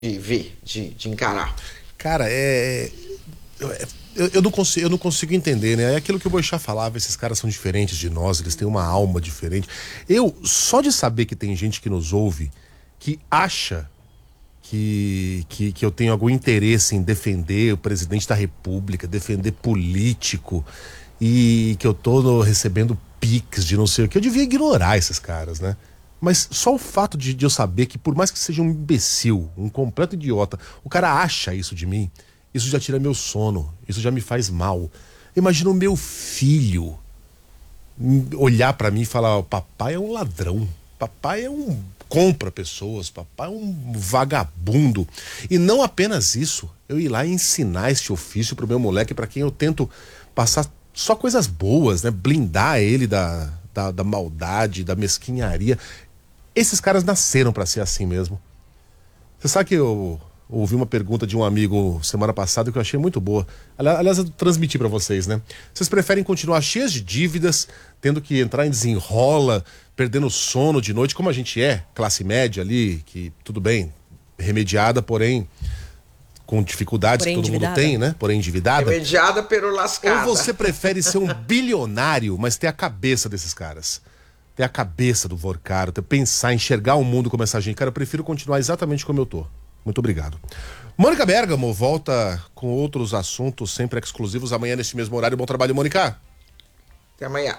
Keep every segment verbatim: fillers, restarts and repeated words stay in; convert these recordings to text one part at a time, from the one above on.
de ver, de, de encarar? Cara, é... Eu, eu, não consigo, eu não consigo entender, né? É aquilo que o Boixá falava, esses caras são diferentes de nós, eles têm uma alma diferente. Eu, só de saber que tem gente que nos ouve, que acha que, que, que eu tenho algum interesse em defender o presidente da República, defender político, e que eu tô no, recebendo pix de não sei o que, eu devia ignorar esses caras, né? Mas só o fato de, de eu saber que, por mais que seja um imbecil, um completo idiota, o cara acha isso de mim, isso já tira meu sono, isso já me faz mal. Imagina o meu filho olhar pra mim e falar: oh, papai é um ladrão, papai é um... compra pessoas, papai é um vagabundo. E não apenas isso, eu ir lá e ensinar este ofício pro meu moleque, pra quem eu tento passar só coisas boas, né? Blindar ele da, da, da maldade, da mesquinharia. Esses caras nasceram pra ser assim mesmo. Você sabe que eu ouvi uma pergunta de um amigo semana passada que eu achei muito boa. Aliás, eu transmiti pra vocês, né? Vocês preferem continuar cheios de dívidas, tendo que entrar em desenrola, perdendo sono de noite, como a gente é, classe média ali, que tudo bem, remediada, porém com dificuldades porém que todo mundo tem, né? Porém endividada. Remediada pelo lascada. Ou você prefere ser um bilionário, mas ter a cabeça desses caras? Ter a cabeça do Vorcaro, ter pensar, enxergar o mundo como essa gente. Cara, eu prefiro continuar exatamente como eu tô. Muito obrigado. Mônica Bergamo volta com outros assuntos sempre exclusivos amanhã neste mesmo horário. Bom trabalho, Mônica. Até amanhã.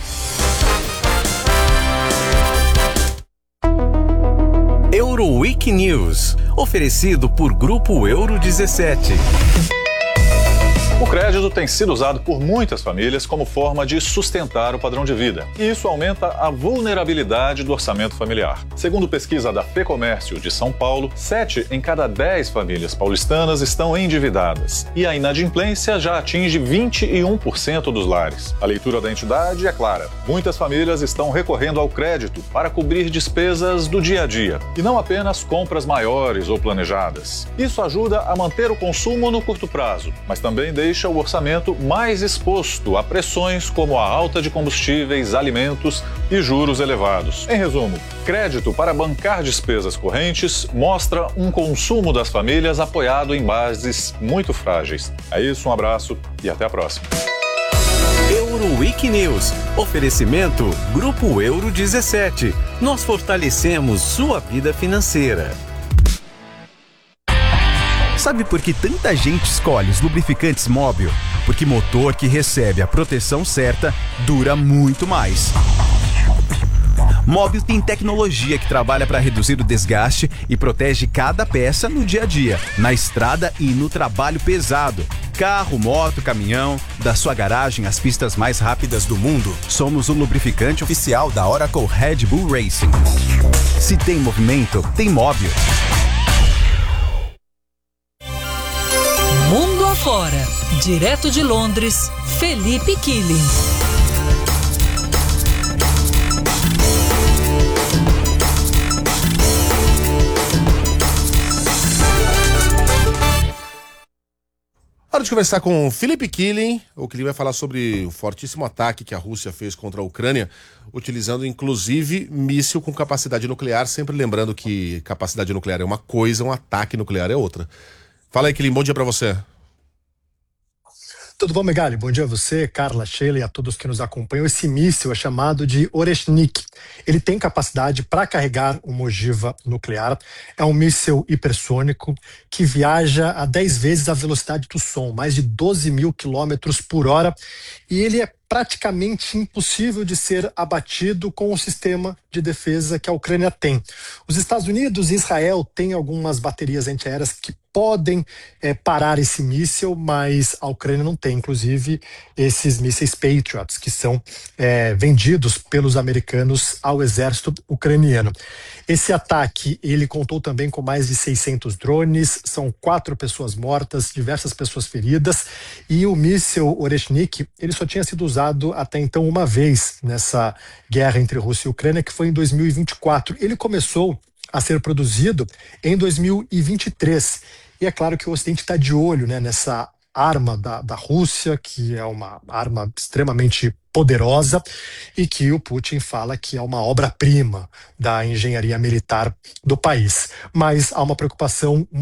Euroweek News, oferecido por Grupo Euro dezessete. O crédito tem sido usado por muitas famílias como forma de sustentar o padrão de vida. E isso aumenta a vulnerabilidade do orçamento familiar. Segundo pesquisa da FEComércio de São Paulo, sete em cada dez famílias paulistanas estão endividadas. E a inadimplência já atinge vinte e um por cento dos lares. A leitura da entidade é clara. Muitas famílias estão recorrendo ao crédito para cobrir despesas do dia a dia. E não apenas compras maiores ou planejadas. Isso ajuda a manter o consumo no curto prazo, mas também deixa deixa o orçamento mais exposto a pressões como a alta de combustíveis, alimentos e juros elevados. Em resumo, crédito para bancar despesas correntes mostra um consumo das famílias apoiado em bases muito frágeis. É isso, um abraço e até a próxima. Euroweek News. Oferecimento Grupo Euro dezessete. Nós fortalecemos sua vida financeira. Sabe por que tanta gente escolhe os lubrificantes Móbil? Porque motor que recebe a proteção certa dura muito mais. Móbil tem tecnologia que trabalha para reduzir o desgaste e protege cada peça no dia a dia, na estrada e no trabalho pesado. Carro, moto, caminhão, da sua garagem às pistas mais rápidas do mundo, somos o lubrificante oficial da Oracle Red Bull Racing. Se tem movimento, tem Móbil. Mundo afora, direto de Londres, Felipe Killing. Hora de conversar com Felipe Killing, o que ele vai falar sobre o fortíssimo ataque que a Rússia fez contra a Ucrânia, utilizando inclusive míssil com capacidade nuclear, sempre lembrando que capacidade nuclear é uma coisa, um ataque nuclear é outra. Fala aí, Killing, bom dia pra você. Tudo bom, Megali? Bom dia a você, Carla, Sheila e a todos que nos acompanham. Esse míssil é chamado de Oreshnik. Ele tem capacidade para carregar uma ogiva nuclear. É um míssil hipersônico que viaja a dez vezes a velocidade do som, mais de doze mil quilômetros por hora. E ele é praticamente impossível de ser abatido com o sistema de defesa que a Ucrânia tem. Os Estados Unidos e Israel têm algumas baterias antiaéreas que podem é, parar esse míssil, mas a Ucrânia não tem, inclusive esses mísseis Patriots, que são é, vendidos pelos americanos ao exército ucraniano. Esse ataque, ele contou também com mais de seiscentos drones, são quatro pessoas mortas, diversas pessoas feridas, e o míssil Oreshnik, ele só tinha sido usado até então uma vez nessa guerra entre Rússia e Ucrânia, que foi em dois mil e vinte e quatro. Ele começou a ser produzido em dois mil e vinte e três. E é claro que o Ocidente está de olho, né, nessa arma da, da Rússia, que é uma arma extremamente poderosa e que o Putin fala que é uma obra-prima da engenharia militar do país. Mas há uma preocupação